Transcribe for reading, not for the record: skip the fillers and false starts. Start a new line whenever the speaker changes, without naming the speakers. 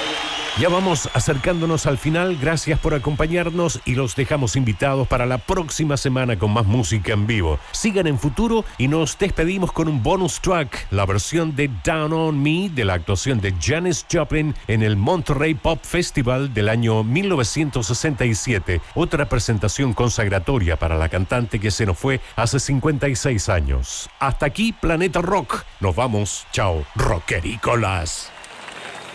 Ya vamos acercándonos al final. Gracias por acompañarnos y los dejamos invitados para la próxima semana con más música en vivo. Sigan en Futuro y nos despedimos con un bonus track, la versión de Down on Me de la actuación de Janis Joplin en el Monterrey Pop Festival del año 1967. Otra presentación consagratoria para la cantante que se nos fue hace 56 años. Hasta aquí Planeta Rock. Nos vamos. Chao, rockericolas.